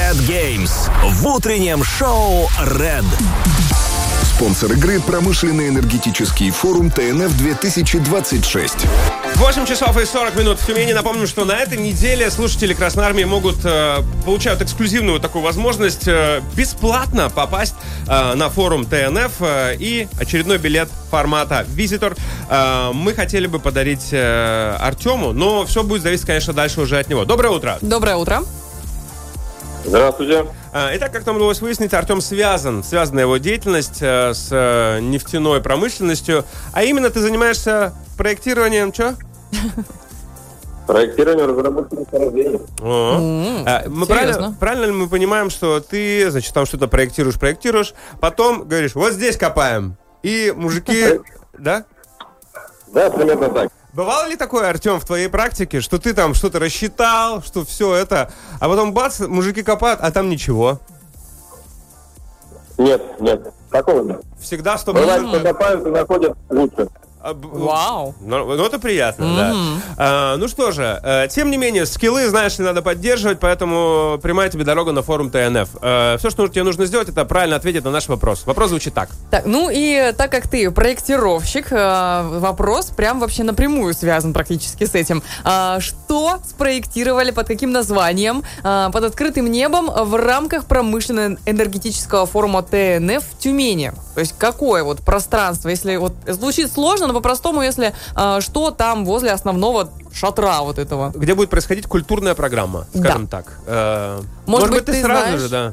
Red Games в утреннем шоу Red. Спонсор игры — промышленный энергетический форум ТНФ-2026. 8 часов и 40 минут в Тюмени. Напомню, что на этой неделе слушатели Красной Армии получают эксклюзивную такую возможность бесплатно попасть на форум ТНФ и очередной билет формата Visitor мы хотели бы подарить Артему, но все будет зависеть, конечно, дальше уже от него. Доброе утро. Доброе утро. Здравствуйте. Итак, как нам удалось выяснить, Артем связана его деятельность с нефтяной промышленностью. А именно ты занимаешься проектированием, что? Проектирование, разработка месторождений. Правильно ли мы понимаем, что ты, значит, там что-то проектируешь, потом говоришь, вот здесь копаем. И мужики... Да? Да, примерно так. Бывало ли такое, Артем, в твоей практике, что ты там что-то рассчитал, что все это, а потом бац, мужики копают, а там ничего? Нет, такого нет. Всегда 100%. Бывает, что копают и находят лучше. Вау. Ну, это приятно, да. Ну что же, тем не менее, скиллы, знаешь ли, надо поддерживать, поэтому прямая тебе дорога на форум ТНФ. Все, что тебе нужно сделать, это правильно ответить на наш вопрос. Вопрос звучит так. Так, ну и так как ты проектировщик, вопрос прям вообще напрямую связан практически с этим. Что спроектировали, под каким названием, под открытым небом в рамках промышленно-энергетического форума ТНФ в Тюмени? То есть какое вот пространство, если вот звучит сложно, но по-простому, если что там возле основного шатра вот этого. Где будет происходить культурная программа, скажем так. Может быть, ты сразу же, да.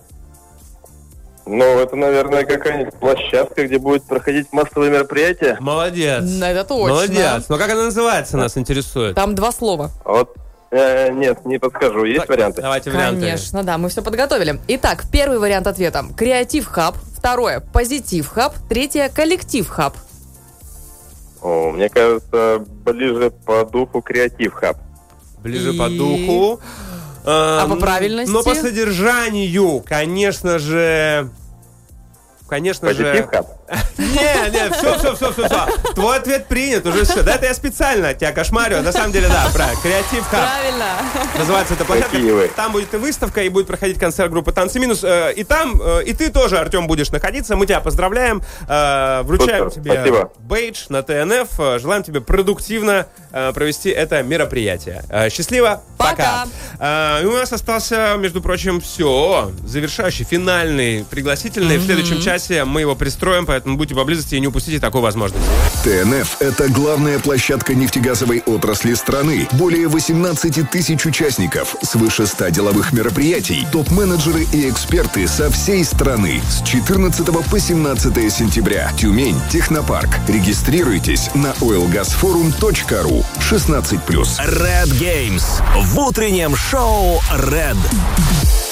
Ну, это, наверное, какая-нибудь площадка, где будет проходить массовые мероприятия. Молодец. Это точно. Молодец. Но как она называется, нас интересует. Там 2 слова. Вот, нет, не подскажу. Есть варианты? Давайте варианты. Конечно, да, мы все подготовили. Итак, первый вариант ответа. Креатив-хаб. Второе. Позитив-хаб. Третье. Коллектив-хаб. Мне кажется, ближе по духу креатив-хаб. Ближе по духу. А по правильности? Но по содержанию, конечно же... Позитив-хаб? Нет, все. Твой ответ принят, уже все. Да, это я специально тебя кошмарю. На самом деле, да, правильно. Креатив-хаб. Правильно. Называется эта площадка. Там будет и выставка, и будет проходить концерт группы «Танцы минус». И там, и ты тоже, Артем, будешь находиться. Мы тебя поздравляем. Вручаем тебе бейдж на ТНФ. Желаем тебе продуктивно провести это мероприятие. Счастливо. Пока. И у нас остался, между прочим, все. Завершающий, финальный, пригласительный. В следующем часе мы его пристроим, поэтому будьте поблизости и не упустите такую возможность. ТНФ — это главная площадка нефтегазовой отрасли страны. Более 18 тысяч участников, свыше 100 деловых мероприятий, топ-менеджеры и эксперты со всей страны. С 14 по 17 сентября. Тюмень, Технопарк. Регистрируйтесь на oilgasforum.ru. 16+. Red Games в утреннем шоу Red.